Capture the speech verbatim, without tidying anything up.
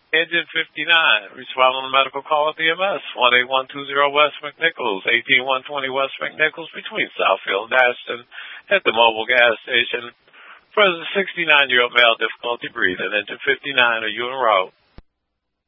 Engine fifty-nine, responding to medical call at B M S, one eight one two zero West McNichols, eighteen one twenty West McNichols, between Southfield and Ashton, at the mobile gas station. Present sixty-nine-year-old male, difficulty breathing. Engine fifty-nine, are you en route?